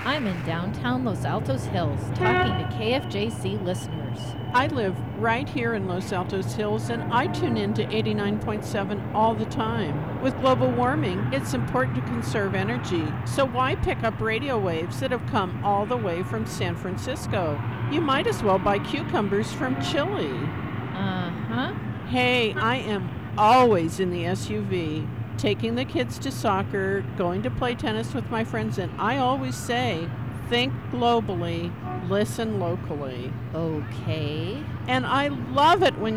I'm in downtown Los Altos Hills talking to KFJC listeners. I live right here in Los Altos Hills and I tune in to 89.7 all the time. With global warming, it's important to conserve energy, so why pick up radio waves that have come all the way from San Francisco? You might as well buy cucumbers from Chile. Uh-huh. Hey, I am always in the SUV, taking the kids to soccer, going to play tennis with my friends, and I always say, think globally, listen locally. Okay. And I love it when